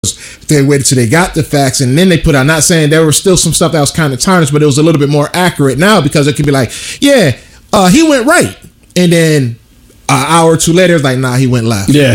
they waited till they got the facts and then they put out. Not saying there was still some stuff that was kind of tarnished, but it was a little bit more accurate now because it could be like, yeah, he went right, and then an hour or two later it's like, nah, he went left. Yeah.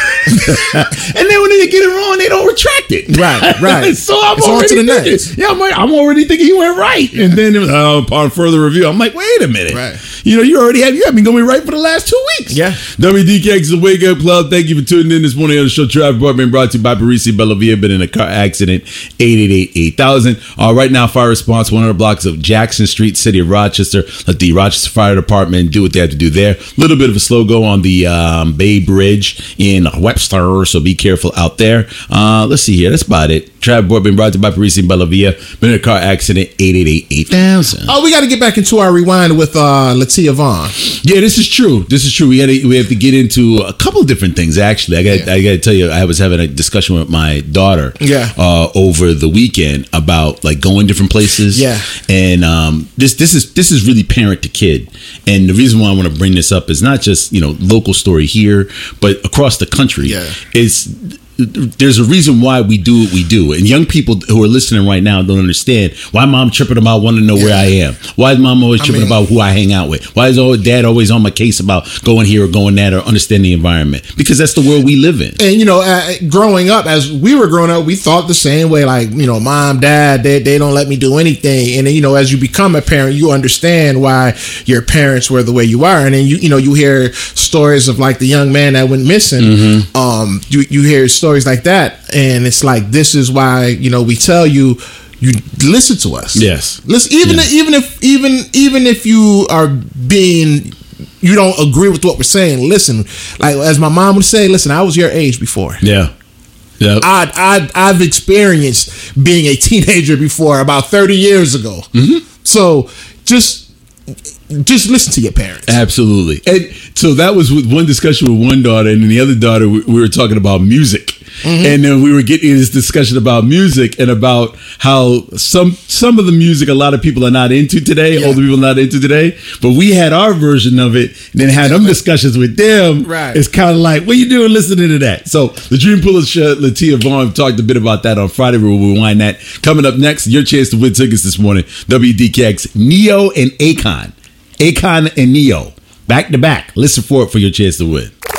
And then when they get it wrong, they don't retract it. Right. So I'm it's already on to the thinking, next. yeah, I'm already thinking he went right. And then upon further review, I'm like, wait a minute. Right. You have been going right for the last 2 weeks. Yeah. WDKX is the Wake Up Club. Thank you for tuning in this morning on the show. Traffic report being brought to you by Parisi Bellavia. Been in a car accident. 888-8000. Right now, fire response 100 blocks of Jackson Street, City of Rochester. Let the Rochester Fire Department do what they have to do there. A little bit of a slow go on the Bay Bridge in Webster, so be careful out there. Let's see here. That's about it. Traffic report being brought to you by Parisi Bellavia. Been in a car accident. 888-8000. Oh, we got to get back into our rewind with Latia Vaughn. Yeah, this is true. We have to get into a couple of different things. Actually, I got to tell you, I was having a discussion with my daughter. Over the weekend about like going different places. Yeah, and this is really parent to kid. And the reason why I want to bring this up is not just local story here, but across the country. Yeah, there's a reason why we do what we do. And young people who are listening right now don't understand why mom tripping about wanting to know where I am. Why is mom always tripping about who I hang out with? Why is dad always on my case about going here or going that or understand the environment? Because that's the world we live in. And, growing up, as we were growing up, we thought the same way. Like, mom, dad, they don't let me do anything. And then, as you become a parent, you understand why your parents were the way you are. And then, you hear stories of like the young man that went missing. Mm-hmm. You hear stories like that, and it's like, this is why we tell you listen to us. Yes, listen. Even if you are being, you don't agree with what we're saying, listen. Like as my mom would say, listen, I was your age before. Yeah. I've experienced being a teenager before, about 30 years ago. Mm-hmm. So just listen to your parents. Absolutely. And so that was with one discussion with one daughter, and then the other daughter, we were talking about music. Mm-hmm. And then we were getting this discussion about music and about how some of the music a lot of people are not into today, older people are not into today. But we had our version of it, and then had them discussions with them. Right. It's kind of like, what you doing listening to that? So the Dream Puller Latia Vaughn talked a bit about that on Friday. We'll rewind that. Coming up next, your chance to win tickets this morning. WDKX, Neo and Akon. Akon and Neo. Back to back. Listen for it for your chance to win.